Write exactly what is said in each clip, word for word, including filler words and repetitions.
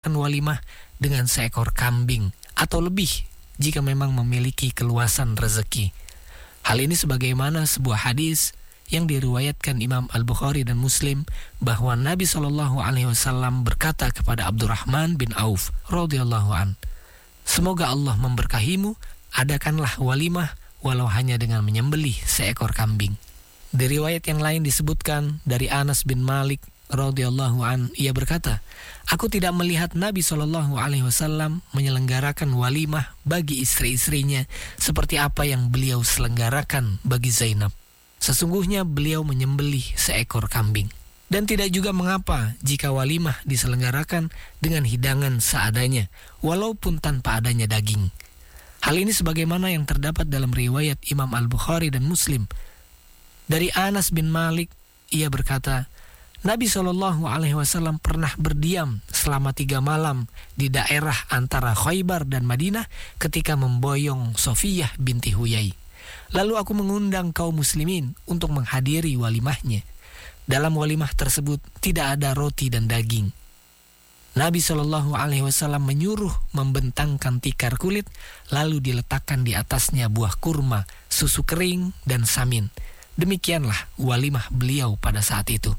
mengadakan walimah dengan seekor kambing atau lebih jika memang memiliki keluasan rezeki. Hal ini sebagaimana sebuah hadis yang diriwayatkan Imam Al-Bukhari dan Muslim bahwa Nabi shallallahu alaihi wasallam berkata kepada Abdurrahman bin Auf radhiyallahu an, "Semoga Allah memberkahimu, adakanlah walimah walau hanya dengan menyembelih seekor kambing." Di riwayat yang lain disebutkan dari Anas bin Malik radhiyallahu an, ia berkata, "Aku tidak melihat Nabi shallallahu alaihi wasallam menyelenggarakan walimah bagi istri-istrinya seperti apa yang beliau selenggarakan bagi Zainab. Sesungguhnya beliau menyembelih seekor kambing. Dan tidak juga mengapa jika walimah diselenggarakan dengan hidangan seadanya, walaupun tanpa adanya daging." Hal ini sebagaimana yang terdapat dalam riwayat Imam Al-Bukhari dan Muslim. Dari Anas bin Malik, ia berkata, Nabi shallallahu alaihi wasallam pernah berdiam selama tiga malam di daerah antara Khaybar dan Madinah ketika memboyong Sofiyah binti Huyai. Lalu aku mengundang kaum muslimin untuk menghadiri walimahnya. Dalam walimah tersebut tidak ada roti dan daging. Nabi shallallahu alaihi wasallam menyuruh membentangkan tikar kulit, lalu diletakkan di atasnya buah kurma, susu kering, dan samin. Demikianlah walimah beliau pada saat itu.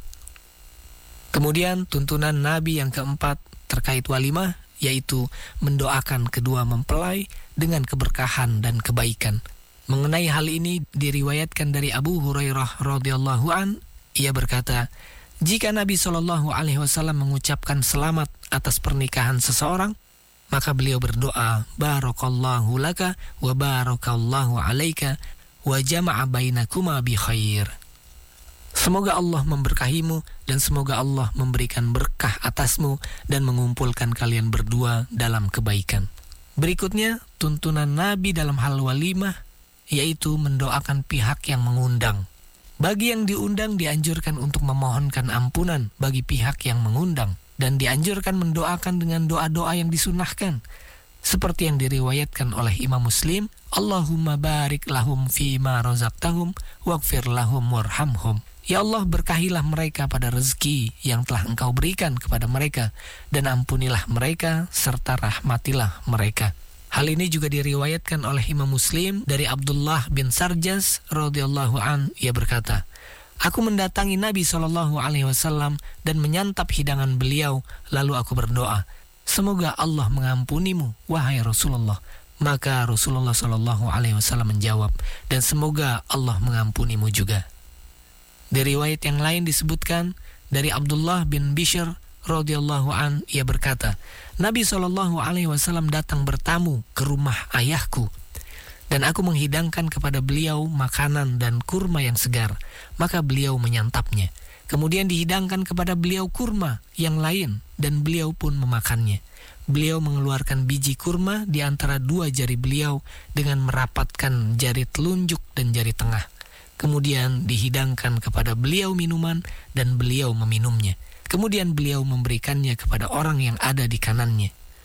Kemudian tuntunan Nabi yang keempat terkait walimah, yaitu mendoakan kedua mempelai dengan keberkahan dan kebaikan. Mengenai hal ini diriwayatkan dari Abu Hurairah radhiyallahu an, ia berkata, jika Nabi shallallahu alaihi wasallam mengucapkan selamat atas pernikahan seseorang, maka beliau berdoa, barakallahu laka wa barakallahu alaika wa jama'a bainakuma bi khair. Semoga Allah memberkahimu dan semoga Allah memberikan berkah atasmu dan mengumpulkan kalian berdua dalam kebaikan. Berikutnya, tuntunan Nabi dalam hal walimah, yaitu mendoakan pihak yang mengundang. Bagi yang diundang dianjurkan untuk memohonkan ampunan bagi pihak yang mengundang dan dianjurkan mendoakan dengan doa-doa yang disunnahkan. Seperti yang diriwayatkan oleh Imam Muslim, Allahumma barik lahum fima razaqtahum waghfir lahum warhamhum. Ya Allah, berkahilah mereka pada rezeki yang telah Engkau berikan kepada mereka dan ampunilah mereka serta rahmatilah mereka. Hal ini juga diriwayatkan oleh Imam Muslim dari Abdullah bin Sarjas radhiyallahu an, ia berkata, aku mendatangi Nabi shallallahu alaihi wasallam dan menyantap hidangan beliau, lalu aku berdoa, semoga Allah mengampunimu, wahai Rasulullah. Maka Rasulullah shallallahu alaihi wasallam menjawab, dan semoga Allah mengampunimu juga. Di riwayat yang lain disebutkan dari Abdullah bin Bishr radhiyallahu an, ia berkata, Nabi shallallahu alaihi wasallam datang bertamu ke rumah ayahku dan aku menghidangkan kepada beliau makanan dan kurma yang segar, maka beliau menyantapnya. Kemudian dihidangkan kepada beliau kurma yang lain dan beliau pun memakannya. Beliau mengeluarkan biji kurma di antara dua jari beliau dengan merapatkan jari telunjuk dan jari tengah. Kemudian dihidangkan kepada beliau minuman dan beliau meminumnya. Kemudian beliau memberikannya kepada orang yang ada di kanannya.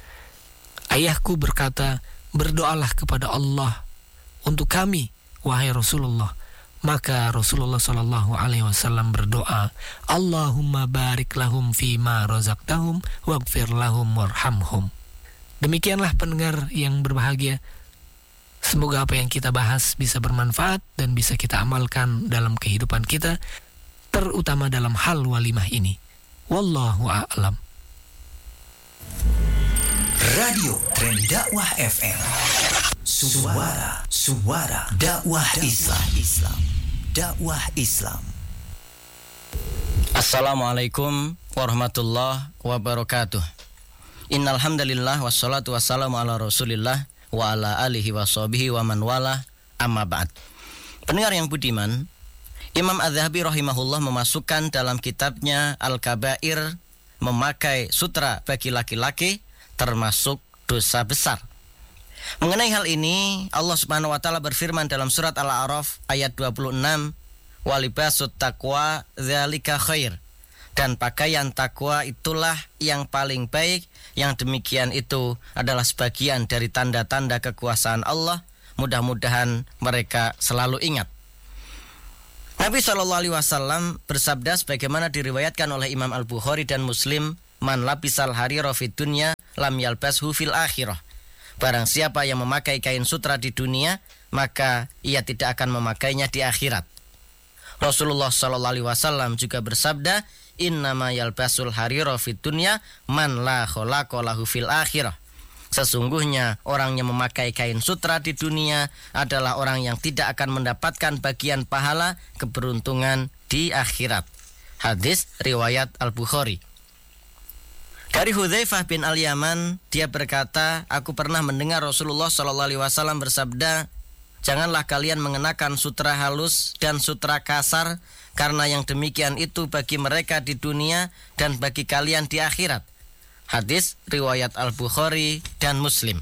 Ayahku berkata, berdoalah kepada Allah untuk kami, wahai Rasulullah. Maka Rasulullah sallallahu alaihi wasallam berdoa, Allahumma barik lahum fima razaqtahum waghfir lahum warhamhum. Demikianlah pendengar yang berbahagia. Semoga apa yang kita bahas bisa bermanfaat dan bisa kita amalkan dalam kehidupan kita, terutama dalam hal walimah ini. Wallahu a'lam. Radio Tren Dakwah F M. Suara, suara dakwah Islam. Islam. Dakwah Islam. Assalamualaikum warahmatullahi wabarakatuh. Innal hamdalillah wassalatu wassalamu ala Rasulillah wa ala alihi washabihi wa man wala, amma ba'd. Pendengar yang budiman, Imam Az-Zahabi rahimahullah memasukkan dalam kitabnya Al-Kabair memakai sutra bagi laki-laki termasuk dosa besar. Mengenai hal ini, Allah Subhanahu wa taala berfirman dalam surat Al-A'raf ayat dua puluh enam, "Wa libasut taqwa dzalika khair." Dan pakaian takwa itulah yang paling baik, yang demikian itu adalah sebagian dari tanda-tanda kekuasaan Allah. Mudah-mudahan mereka selalu ingat. Nabi shallallahu alaihi wasallam bersabda sebagaimana diriwayatkan oleh Imam Al-Bukhari dan Muslim man labisal harira fid dunya lam yalbashu fil akhirah. Barang siapa yang memakai kain sutra di dunia, maka ia tidak akan memakainya di akhirat. Rasulullah sallallahu alaihi wasallam juga bersabda, innama yalbasul harira fid dunya man la khalaqa lahu fil akhirah. Sesungguhnya orang yang memakai kain sutra di dunia adalah orang yang tidak akan mendapatkan bagian pahala keberuntungan di akhirat. Hadis riwayat Al-Bukhari. Dari Hudzaifah bin Al-Yaman, dia berkata, aku pernah mendengar Rasulullah shallallahu alaihi wasallam bersabda, janganlah kalian mengenakan sutra halus dan sutra kasar, karena yang demikian itu bagi mereka di dunia dan bagi kalian di akhirat. Hadis riwayat Al-Bukhari dan Muslim.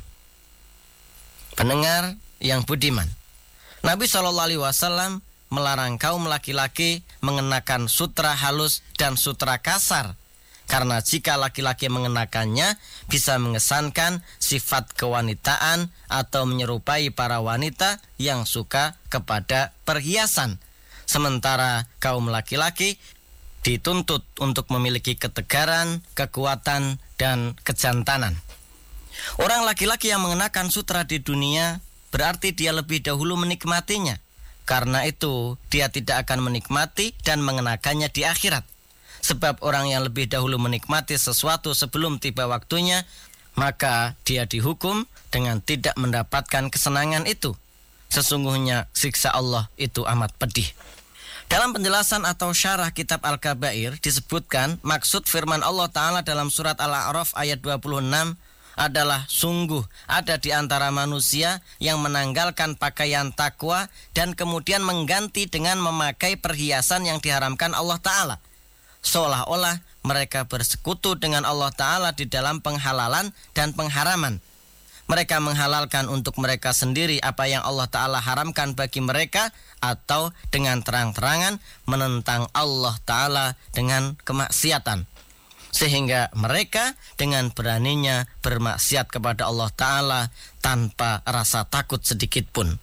Pendengar yang budiman, Nabi shallallahu alaihi wasallam melarang kaum laki-laki mengenakan sutra halus dan sutra kasar, karena jika laki-laki mengenakannya bisa mengesankan sifat kewanitaan atau menyerupai para wanita yang suka kepada perhiasan. Sementara kaum laki-laki dituntut untuk memiliki ketegaran, kekuatan, dan kejantanan. Orang laki-laki yang mengenakan sutra di dunia berarti dia lebih dahulu menikmatinya. Karena itu dia tidak akan menikmati dan mengenakannya di akhirat. Sebab orang yang lebih dahulu menikmati sesuatu sebelum tiba waktunya, maka dia dihukum dengan tidak mendapatkan kesenangan itu. Sesungguhnya siksa Allah itu amat pedih. Dalam penjelasan atau syarah kitab Al-Kabair disebutkan maksud firman Allah Ta'ala dalam surat Al-A'raf ayat dua puluh enam adalah sungguh ada di antara manusia yang menanggalkan pakaian takwa dan kemudian mengganti dengan memakai perhiasan yang diharamkan Allah Ta'ala. Seolah-olah mereka bersekutu dengan Allah Ta'ala di dalam penghalalan dan pengharaman. Mereka menghalalkan untuk mereka sendiri apa yang Allah Ta'ala haramkan bagi mereka, atau dengan terang-terangan menentang Allah Ta'ala dengan kemaksiatan. Sehingga mereka dengan beraninya bermaksiat kepada Allah Ta'ala tanpa rasa takut sedikit pun.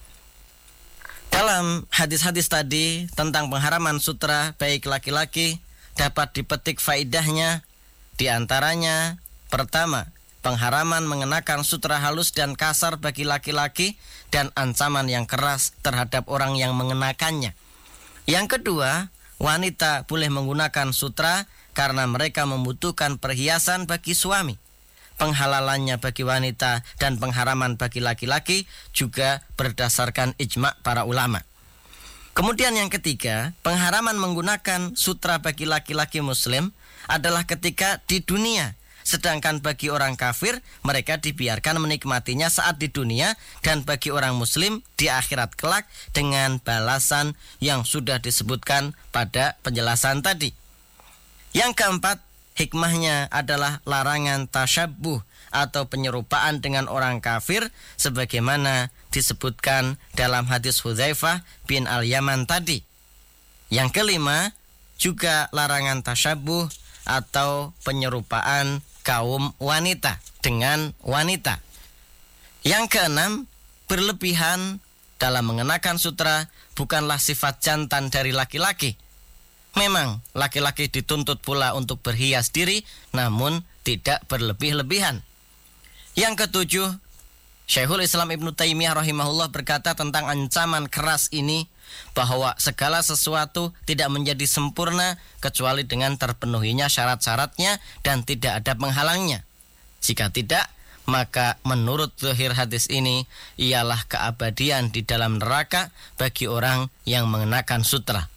Dalam hadis-hadis tadi tentang pengharaman sutra baik laki-laki dapat dipetik faidahnya. Di antaranya, pertama, pengharaman mengenakan sutra halus dan kasar bagi laki-laki dan ancaman yang keras terhadap orang yang mengenakannya. Yang kedua, wanita boleh menggunakan sutra karena mereka membutuhkan perhiasan bagi suami. Penghalalannya bagi wanita dan pengharaman bagi laki-laki juga berdasarkan ijma' para ulama. Kemudian yang ketiga, pengharaman menggunakan sutra bagi laki-laki muslim adalah ketika di dunia. Sedangkan bagi orang kafir, mereka dibiarkan menikmatinya saat di dunia, dan bagi orang muslim di akhirat kelak dengan balasan yang sudah disebutkan pada penjelasan tadi. Yang keempat, hikmahnya adalah larangan tasyabbuh atau penyerupaan dengan orang kafir sebagaimana disebutkan dalam hadis Hudzaifah bin Al-Yaman tadi. Yang kelima, juga larangan tasyabbuh atau penyerupaan kaum wanita dengan wanita. Yang keenam, berlebihan dalam mengenakan sutra bukanlah sifat jantan dari laki-laki. Memang laki-laki dituntut pula untuk berhias diri, namun tidak berlebih-lebihan. Yang ketujuh, Syekhul Islam Ibnu Taimiyah rahimahullah berkata tentang ancaman keras ini, bahwa segala sesuatu tidak menjadi sempurna kecuali dengan terpenuhinya syarat-syaratnya dan tidak ada penghalangnya. Jika tidak, maka menurut zahir hadis ini ialah keabadian di dalam neraka bagi orang yang mengenakan sutra.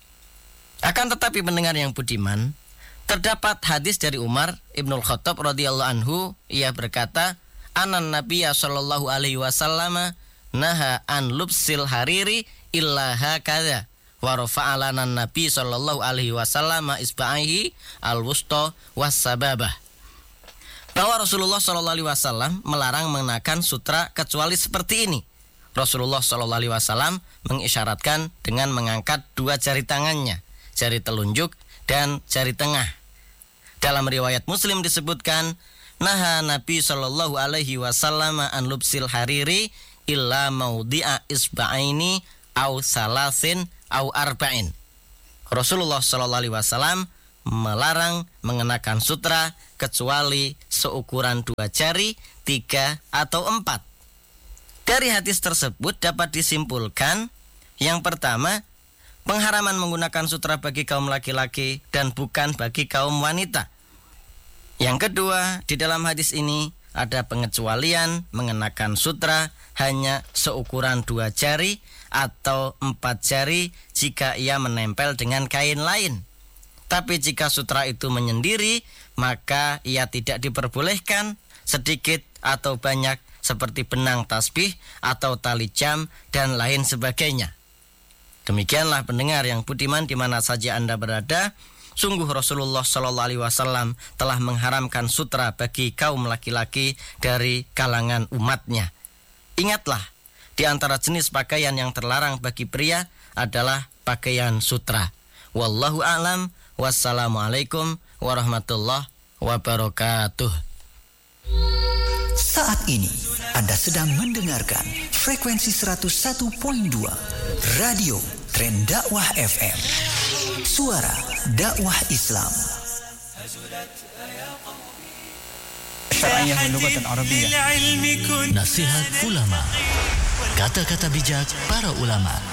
Akan tetapi pendengar yang budiman, terdapat hadis dari Umar Ibnul Khattab radhiyallahu anhu, ia berkata, anan nabiyya sallallahu alaihi wasallam naha an lubsil hariri illa hakadha wa rafa'alana nabi sallallahu alaihi wasallam isba'ihi al-wusta was-sababah. Bahwa Rasulullah sallallahu alaihi wasallam melarang mengenakan sutra kecuali seperti ini. Rasulullah sallallahu alaihi wasallam mengisyaratkan dengan mengangkat dua jari tangannya, jari telunjuk dan jari tengah. Dalam riwayat Muslim disebutkan, naha Nabi sallallahu alaihi wasallam an lubsil hariri illa maudhi'a isba'aini au salasin au arba'in. Rasulullah sallallahu alaihi wasallam melarang mengenakan sutra kecuali seukuran dua jari, tiga atau empat. Dari hadis tersebut dapat disimpulkan, yang pertama, pengharaman menggunakan sutra bagi kaum laki-laki dan bukan bagi kaum wanita. Yang kedua, di dalam hadis ini ada pengecualian mengenakan sutra hanya seukuran dua jari atau empat jari jika ia menempel dengan kain lain. Tapi jika sutra itu menyendiri, maka ia tidak diperbolehkan sedikit atau banyak seperti benang tasbih atau tali jam dan lain sebagainya. Demikianlah pendengar yang budiman di mana saja Anda berada, sungguh Rasulullah shallallahu alaihi wasallam telah mengharamkan sutra bagi kaum laki-laki dari kalangan umatnya. Ingatlah, di antara jenis pakaian yang terlarang bagi pria adalah pakaian sutra. Wallahu a'lam. Wassalamualaikum warahmatullahi wabarakatuh. Saat ini Anda sedang mendengarkan frekuensi seratus satu koma dua Radio Tren Dakwah F M, suara dakwah Islam. Nasihat ulama, kata-kata bijak para ulama.